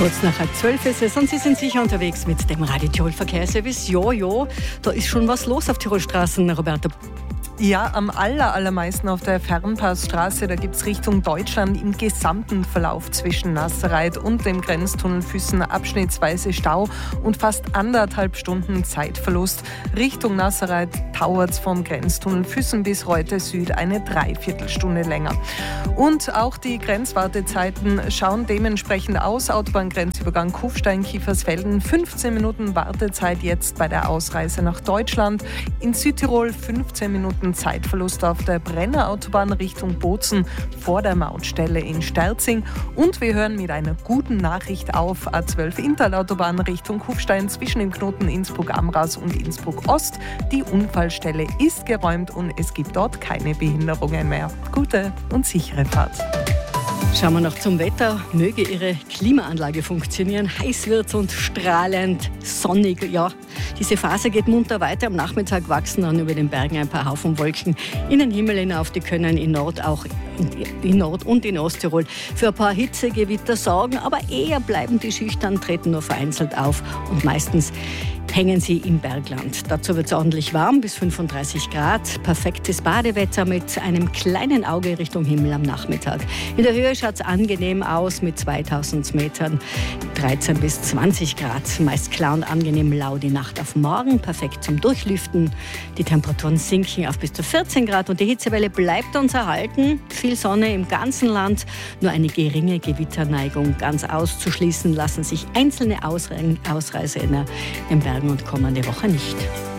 Kurz nach 11:30 ist es und Sie sind sicher unterwegs mit dem Radio Tirol Verkehrsservice. Ja, da ist schon was los auf Tirolstraßen, Roberta. Ja, am allermeisten auf der Fernpassstraße. Da gibt es Richtung Deutschland im gesamten Verlauf zwischen Nassereit und dem Grenztunnel Füssen abschnittsweise Stau und fast 1,5 Stunden Zeitverlust. Richtung Nassereit dauert es vom Grenztunnel Füssen bis Reute Süd eine Dreiviertelstunde länger. Und auch die Grenzwartezeiten schauen dementsprechend aus. Autobahngrenzübergang Kufstein-Kiefersfelden, 15 Minuten Wartezeit jetzt bei der Ausreise nach Deutschland. In Südtirol 15 Minuten Zeitverlust auf der Brennerautobahn Richtung Bozen vor der Mautstelle in Sterzing. Und wir hören mit einer guten Nachricht auf. A12 Interlautobahn Richtung Kufstein zwischen dem Knoten Innsbruck-Amras und Innsbruck-Ost. Die Unfallstelle ist geräumt und es gibt dort keine Behinderungen mehr. Gute und sichere Fahrt. Schauen wir noch zum Wetter. Möge Ihre Klimaanlage funktionieren. Heiß wird's und strahlend, sonnig. Ja, diese Phase geht munter weiter. Am Nachmittag wachsen dann über den Bergen ein paar Haufen Wolken in den Himmel hinauf. Die können in Nord und in Osttirol für ein paar Hitzegewitter sorgen. Aber eher bleiben die schüchtern, treten nur vereinzelt auf und meistens hängen sie im Bergland. Dazu wird es ordentlich warm, bis 35 Grad. Perfektes Badewetter mit einem kleinen Auge Richtung Himmel am Nachmittag. In der Höhe schaut es angenehm aus mit 2000 Metern. 13 bis 20 Grad. Meist klar und angenehm lau die Nacht auf morgen. Perfekt zum Durchlüften. Die Temperaturen sinken auf bis zu 14 Grad und die Hitzewelle bleibt uns erhalten. Viel Sonne im ganzen Land. Nur eine geringe Gewitterneigung. Ganz auszuschließen lassen sich einzelne Ausreißer in den Bergen und kommende Woche nicht.